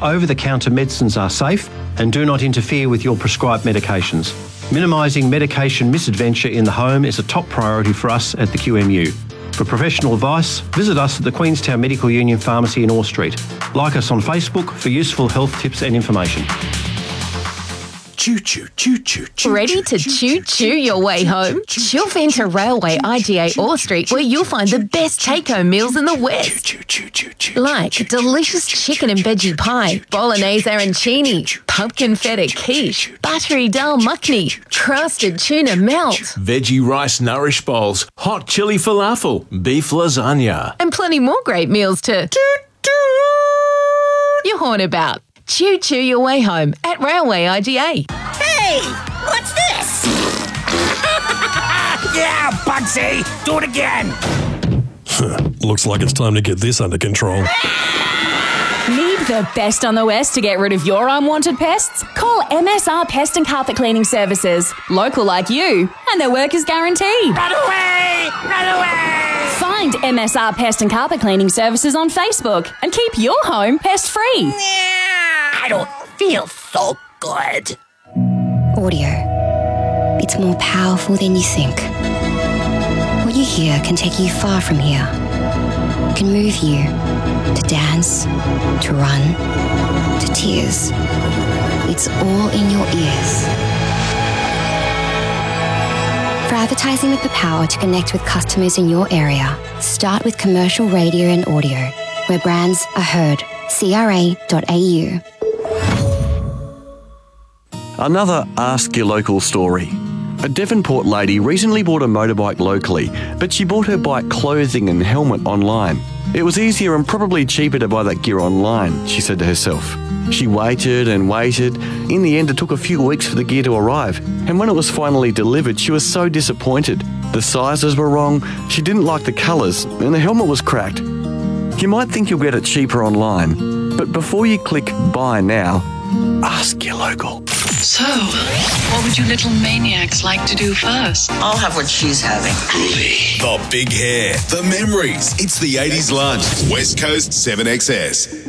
over-the-counter medicines are safe and do not interfere with your prescribed medications. Minimising medication misadventure in the home is a top priority for us at the QMU. For professional advice, visit us at the Queenstown Medical Union Pharmacy in Orr Street. Like us on Facebook for useful health tips and information. Ready to choo-choo your way home? Chuff into Railway IGA Orr Street, where you'll find the best take-home meals in the West. Like delicious chicken and veggie pie, bolognese arancini, pumpkin feta quiche, buttery dal makhni, crusted tuna melt, veggie rice nourish bowls, hot chili falafel, beef lasagna. and plenty more great meals to your horn about. Choo-choo your way home at Railway IGA. Hey, what's this? Yeah, Bugsy! Do it again! Looks like it's time to get this under control. Need the best on the West to get rid of your unwanted pests? Call MSR Pest and Carpet Cleaning Services. Local like you, and their work is guaranteed. Run away! Run away! Find MSR Pest and Carpet Cleaning Services on Facebook and keep your home pest-free. I don't feel so good. Audio. It's more powerful than you think. What you hear can take you far from here. It can move you to dance, to run, to tears. It's all in your ears. For advertising with the power to connect with customers in your area, start with commercial radio and audio, where brands are heard. CRA.au. Another Ask Your Local story. A Devonport lady recently bought a motorbike locally, but she bought her bike clothing and helmet online. It was easier and probably cheaper to buy that gear online, she said to herself. She waited and waited. In the end, it took a few weeks for the gear to arrive, and when it was finally delivered, she was so disappointed. The sizes were wrong, she didn't like the colours, and the helmet was cracked. You might think you'll get it cheaper online, but before you click buy now, ask your local. So, what would you little maniacs like to do first? I'll have what she's having. The big hair, the memories. It's the 80s lunch. West Coast 7XS.